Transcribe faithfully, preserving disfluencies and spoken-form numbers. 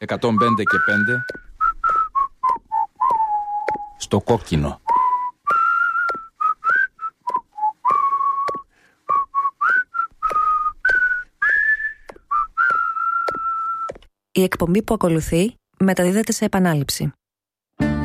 εκατόν πέντε και πέντε στο κόκκινο. Η εκπομπή που ακολουθεί μεταδίδεται σε επανάληψη.